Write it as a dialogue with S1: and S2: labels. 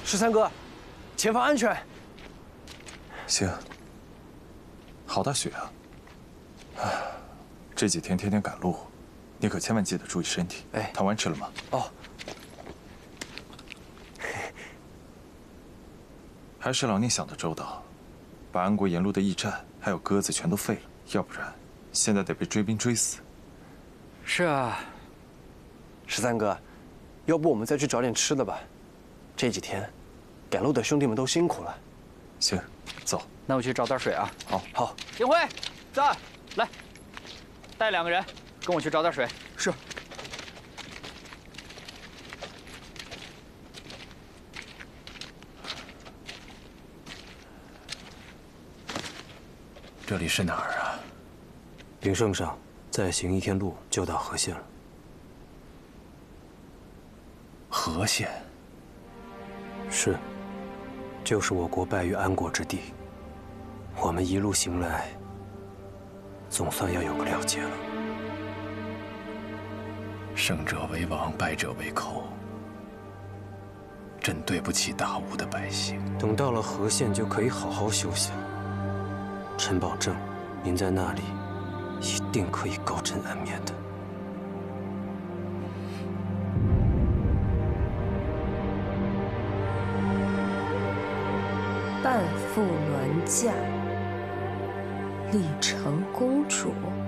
S1: 13哥，前方安全。
S2: 行。好大雪啊！这几天天天赶路，你可千万记得注意身体。
S1: 哎，
S2: 汤丸吃了吗？
S1: 哦。
S2: 还是老聂想的周到，把安国沿路的驿站还有鸽子全都废了，要不然现在得被追兵追死。
S1: 是啊。13哥，要不我们再去找点吃的吧？这几天赶路的兄弟们都辛苦了。
S2: 行，走。
S3: 那我去找袋水啊。
S1: 好，好。
S3: 丁辉，在，来，带2个人跟我去找点水。
S1: 是。
S4: 这里是哪儿啊？
S5: 禀圣上，再行1天路就到和县了。
S4: 和县？
S5: 是，就是我国败于安国之地。我们一路行来，总算要有个了结了。
S4: 胜者为王，败者为寇，真对不起大吴的百姓。
S5: 等到了和县，就可以好好休息了。臣保证，您在那里一定可以高枕安眠的。
S6: 半副鸾驾，李成公主。